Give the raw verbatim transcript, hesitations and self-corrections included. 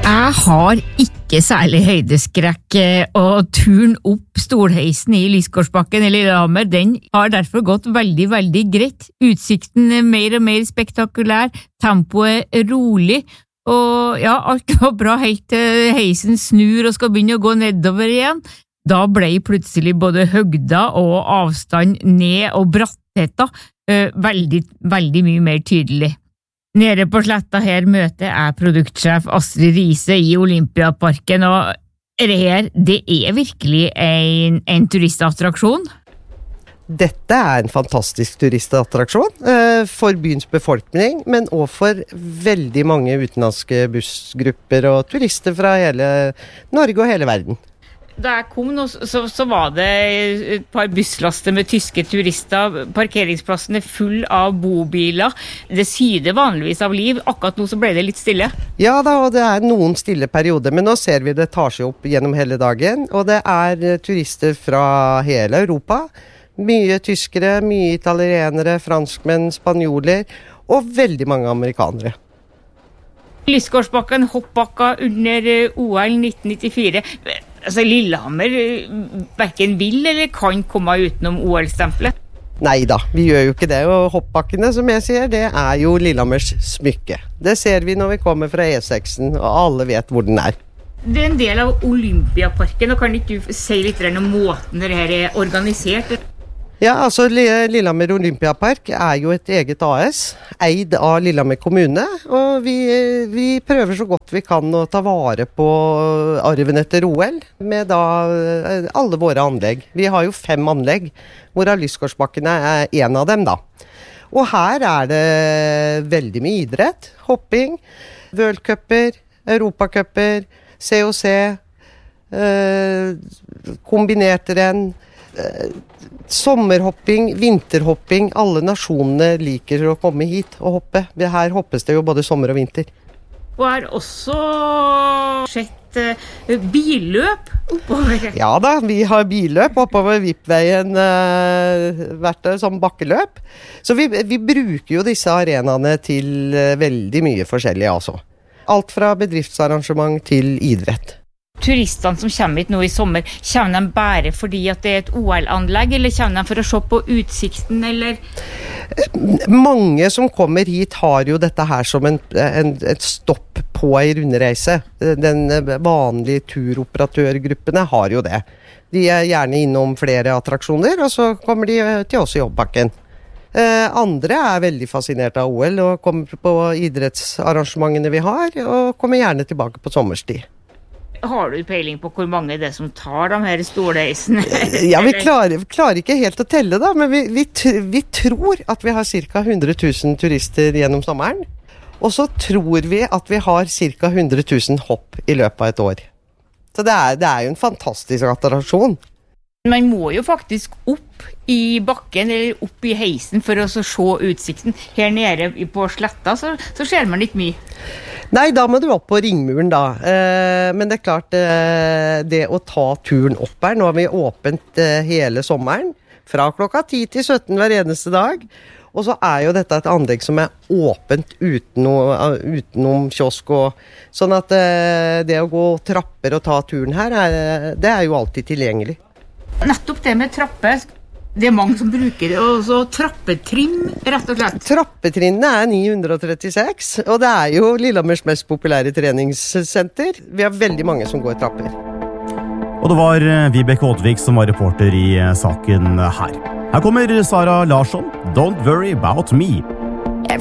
Jeg har ikke særlig høydeskrekk, og turen opp Stolheisen i Lysgårdsbakken i Lillehammer, den har derfor gått veldig, veldig greit. Utsikten er mer og mer spektakulær, tempoet er rolig, og ja, alt var bra helt til heisen snur og skal begynne å gå nedover igjen. Da ble plutselig både høgda og avstand ned og brattheta veldig, veldig mye mer tydelig. Nede på sletta her møter jeg produktsjef Astrid Riise i Olympiaparken, og det her, det er virkelig en, en turistattraksjon. Dette er en fantastisk turistattraksjon eh, for byens befolkning, men også for veldig mange utenlandske bussgrupper og turister fra hele Norge og hele verden. Da jeg kom nå, så, så var det et par busslaster med tyske turister. Parkeringsplassen er full av bobiler. Det syder vanligvis av liv. Akkurat nå så ble det litt stille. Ja da, og det er noen stille perioder, men nå ser vi det tar seg opp gjennom hele dagen. Og det er turister fra hele Europa. Mye tyskere, mye italienere, franskmenn, spanjoler og veldig mange amerikanere. Lysgårdsbakken hoppbakka under O L nitten nittifire. Altså, Lillehammer hverken vil eller kan komme utenom O L-stempelet. Neida, vi gjør jo ikke det, og hoppbakkene, som jeg sier, det er jo Lillehammers smykke. Det ser vi når vi kommer fra E seksen, og alle vet hvor den er. Det er en del av Olympiaparken, og kan ikke du si litt om måten det her er organisert? Ja, altså Lillehammer Olympiapark er jo et eget A S, eid av Lillehammer kommune, og vi, vi prøver så godt vi kan å ta vare på arven etter O L, med da alle våre anlegg. Vi har jo fem anlegg, hvorav Lysgårdsbakkene er en av dem da. Og her er det veldig mye idrett, hopping, worldcuper, europacuper, C O C, eh, kombinert renn, eh, sommerhopping, vinterhopping, alle nasjonene liker å komme hit og hoppe. Her hoppes det jo både sommer og vinter. Og er også sett uh, billøp oppover. Ja da, vi har billøp oppover Vippveien, uh, hvert som bakkeløp. Så vi, vi bruker jo disse arenaene til uh, veldig mye forskjellig altså. Alt fra bedriftsarrangement til idrett. Turistene som kommer hit nå i sommer, kommer de bare fordi at det er et O L-anlegg, eller kommer de for å se på utsikten, eller? Mange som kommer hit har jo dette her som en, en, et stopp på en rundreise. Den vanlige turoperatørgruppene har jo det. De er gjerne innom flere attraksjoner, og så kommer de til oss i Hoppbakken. Eh, andre er veldig fascinert av O L og kommer på idrettsarrangementene vi har, og kommer gjerne tilbake på sommerstid. Har du peiling på hvor mange det er som tar de her stolheisene? Ja, vi klarer, klarer ikke helt å telle da, men vi, vi, vi tror at vi har ca. hundre tusen turister gjennom sommeren. Og så tror vi at vi har ca. hundre tusen hopp i løpet av et år. Så det er, det er jo en fantastisk attraksjon. Man må jo faktisk opp i bakken eller opp i heisen for å se utsikten. Her nede på sletta så, så ser man ikke mye. Nei, da må du opp på ringmuren da. Eh, men det er klart, eh, det å ta turen opp her, nå har vi åpent eh, hele sommeren, fra klokka ti til sytten hver eneste dag. Og så er jo dette et anlegg som er åpent utenom, utenom kiosk. Og, sånn at eh, det å gå trapper og ta turen her, er, det er jo alltid tilgjengelig. Nettopp det med trapper. Det er mange som bruker det, og så trappetrim, rett og slett. Trappetrinnene er ni hundre trettiseks, og det er jo Lillehammers mest populære treningssenter. Vi har veldig mange som går trapper. Og det var Vibeke Oddvik som var reporter i saken her. Her kommer Sara Larsson, Don't Worry About Me.